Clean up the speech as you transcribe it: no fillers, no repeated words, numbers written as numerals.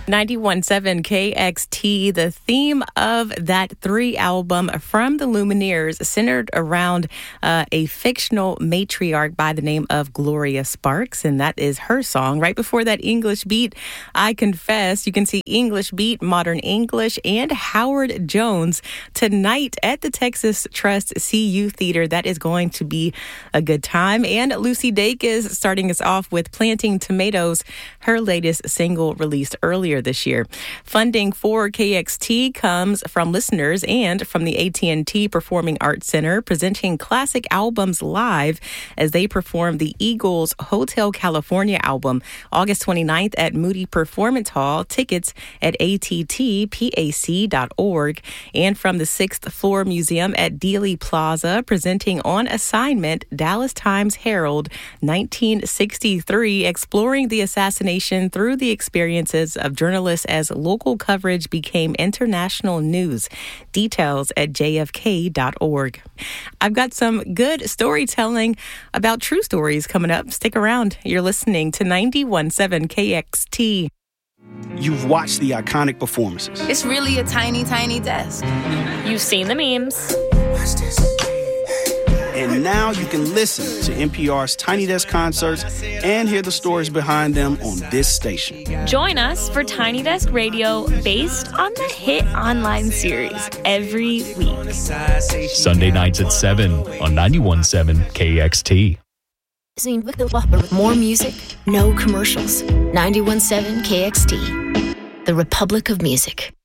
91.7 KXT, the theme of that 3 album from the Lumineers centered around a fictional matriarch by the name of Gloria Sparks, and that is her song. Right before that, English Beat, I Confess. You can see English Beat, Modern English, and Howard Jones tonight at the Texas Trust CU Theater. That is going to be a good time. And Lucy Dake is starting us off with Planting Tomatoes, her latest single released earlier this year. Funding for KXT comes from listeners and from the AT&T Performing Arts Center, presenting classic albums live as they perform the Eagles' Hotel California album August 29th at Moody Performance Hall. Tickets at attpac.org. And from the 6th Floor Museum at Dealey Plaza, presenting On Assignment, Dallas Times Herald, 1963, exploring the assassination through the experiences of journalists as local coverage became international news. Details at jfk.org. I've got some good storytelling about true stories coming up. Stick around. You're listening to 91.7 KXT. You've watched the iconic performances. It's really a tiny, tiny desk. You've seen the memes. Watch this. And now you can listen to NPR's Tiny Desk concerts and hear the stories behind them on this station. Join us for Tiny Desk Radio based on the hit online series every week. Sunday nights at 7 on 91.7 KXT. More music, no commercials. 91.7 KXT, the Republic of Music.